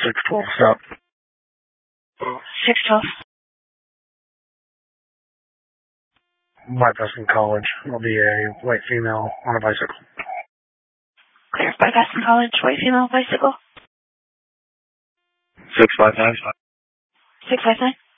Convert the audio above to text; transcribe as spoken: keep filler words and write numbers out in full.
six twelve stop. six twelve. Bypassing college. I'll be a white female on a bicycle. Clear. Bypassing college, white female, bicycle. six five nine. six five nine.